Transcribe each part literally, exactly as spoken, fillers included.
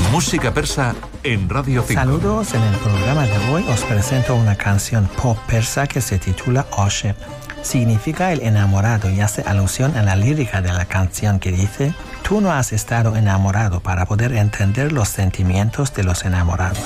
Música persa en Radio cinco. Saludos, en el programa de hoy os presento una canción pop persa que se titula Ashiq. Significa el enamorado y hace alusión a la lírica de la canción que dice: tú no has estado enamorado para poder entender los sentimientos de los enamorados.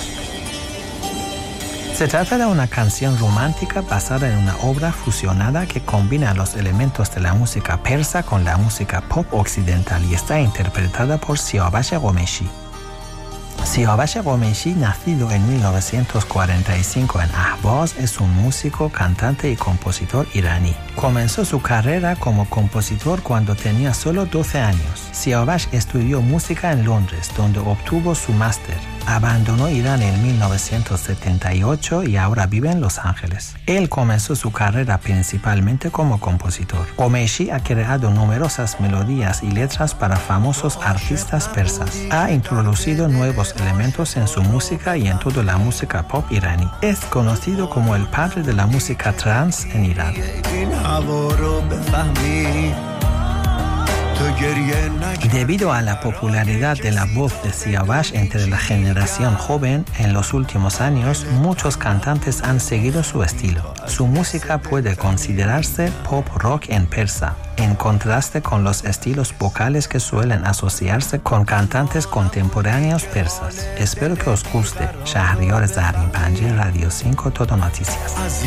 Se trata de una canción romántica basada en una obra fusionada que combina los elementos de la música persa con la música pop occidental y está interpretada por Siawash Ghomeshi. Siawash Ghomeshi, nacido en mil novecientos cuarenta y cinco en Ahvaz, es un músico, cantante y compositor iraní. Comenzó su carrera como compositor cuando tenía solo doce años. Siawash estudió música en Londres, donde obtuvo su máster. Abandonó Irán en mil novecientos setenta y ocho y ahora vive en Los Ángeles. Él comenzó su carrera principalmente como compositor. Ghomeshi ha creado numerosas melodías y letras para famosos artistas persas. Ha introducido nuevos elementos en su música y en toda la música pop iraní. Es conocido como el padre de la música trance en Irán. Debido a la popularidad de la voz de Siawash entre la generación joven, en los últimos años muchos cantantes han seguido su estilo. Su música puede considerarse pop rock en persa, en contraste con los estilos vocales que suelen asociarse con cantantes contemporáneos persas. Espero que os guste. Shahriar Zarin Panji, Radio cinco, Todo Noticias.